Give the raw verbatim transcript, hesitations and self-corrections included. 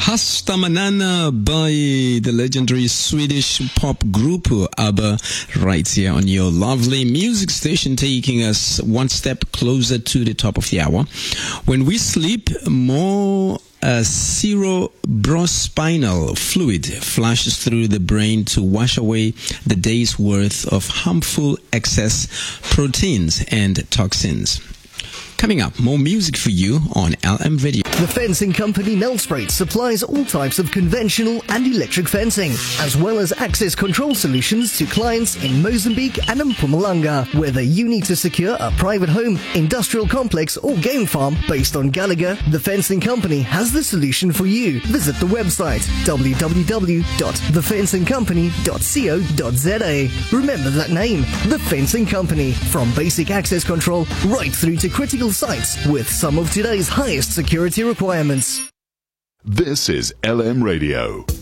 Hasta Manana by the legendary Swedish pop group ABBA, right here on your lovely music station, taking us one step closer to the top of the hour. When we sleep, more uh, cerebrospinal fluid flashes through the brain to wash away the day's worth of harmful excess proteins and toxins. Coming up, more music for you on L M Video. The fencing company Nelspruit supplies all types of conventional and electric fencing, as well as access control solutions to clients in Mozambique and Mpumalanga. Whether you need to secure a private home, industrial complex or game farm based on Gallagher, the fencing company has the solution for you. Visit the website w w w dot the fencing company dot co dot z a. Remember that name, The Fencing Company. From basic access control right through to critical sites with some of today's highest security requirements. This is L M Radio.